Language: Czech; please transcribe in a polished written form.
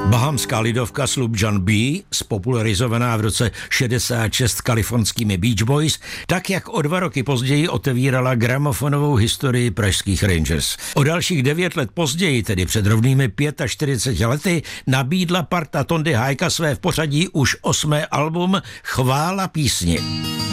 Bahamská lidovka Sloop John B., spopularizovaná v roce 66 kalifornskými Beach Boys, tak jak o 2 roky později otevírala gramofonovou historii pražských Rangers. O dalších 9 let později, tedy před rovnými 45 lety, nabídla parta Tondy Hájka své v pořadí už 8. album Chvála písni.